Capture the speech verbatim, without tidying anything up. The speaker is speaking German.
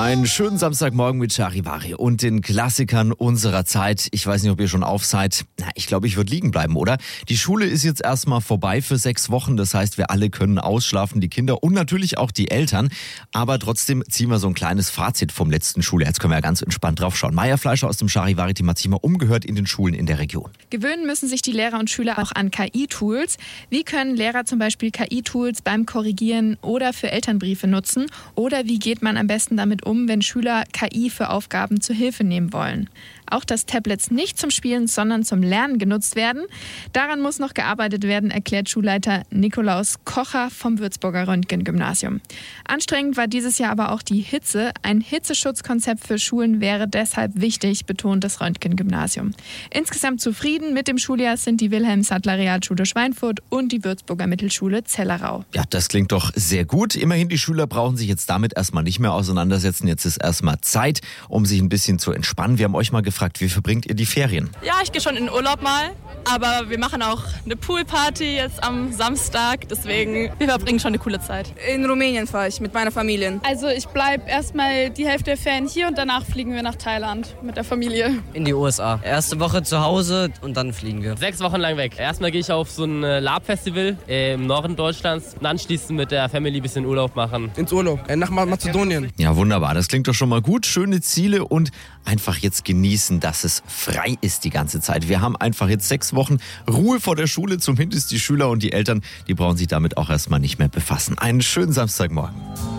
Einen schönen Samstagmorgen mit Charivari und den Klassikern unserer Zeit. Ich weiß nicht, ob ihr schon auf seid. Na, ich glaube, ich würde liegen bleiben, oder? Die Schule ist jetzt erstmal vorbei für sechs Wochen. Das heißt, wir alle können ausschlafen, die Kinder und natürlich auch die Eltern. Aber trotzdem ziehen wir so ein kleines Fazit vom letzten Schuljahr. Jetzt können wir ja ganz entspannt drauf schauen. Maja Fleischer aus dem Charivari-Team hat sich mal umgehört in den Schulen in der Region. Gewöhnen müssen sich die Lehrer und Schüler auch an K I-Tools. Wie können Lehrer zum Beispiel K I-Tools beim Korrigieren oder für Elternbriefe nutzen? Oder wie geht man am besten damit um, wenn Schüler K I für Aufgaben zur Hilfe nehmen wollen? Auch dass Tablets nicht zum Spielen, sondern zum Lernen genutzt werden. Daran muss noch gearbeitet werden, erklärt Schulleiter Nikolaus Kocher vom Würzburger Röntgen-Gymnasium. Anstrengend war dieses Jahr aber auch die Hitze. Ein Hitzeschutzkonzept für Schulen wäre deshalb wichtig, betont das Röntgen-Gymnasium. Insgesamt zufrieden mit dem Schuljahr sind die Wilhelm-Sattler-Realschule Schweinfurt und die Würzburger Mittelschule Zellerau. Ja, das klingt doch sehr gut. Immerhin, die Schüler brauchen sich jetzt damit erstmal nicht mehr auseinandersetzen. Jetzt ist erstmal Zeit, um sich ein bisschen zu entspannen. Wir haben euch mal gefragt, wie verbringt ihr die Ferien? Ja, ich gehe schon in den Urlaub mal, aber wir machen auch eine Poolparty jetzt am Samstag, deswegen wir verbringen schon eine coole Zeit. In Rumänien fahre ich mit meiner Familie. Also ich bleibe erstmal die Hälfte der Ferien hier und danach fliegen wir nach Thailand mit der Familie. In die U S A. Erste Woche zu Hause und dann fliegen wir. Sechs Wochen lang weg. Erstmal gehe ich auf so ein Lab-Festival im Norden Deutschlands und anschließend mit der Family ein bisschen Urlaub machen. Ins Urlaub, äh, nach Mazedonien. Ja, wunderbar. Das klingt doch schon mal gut. Schöne Ziele und einfach jetzt genießen, dass es frei ist die ganze Zeit. Wir haben einfach jetzt sechs Wochen Ruhe vor der Schule. Zumindest die Schüler und die Eltern, die brauchen sich damit auch erstmal nicht mehr befassen. Einen schönen Samstagmorgen.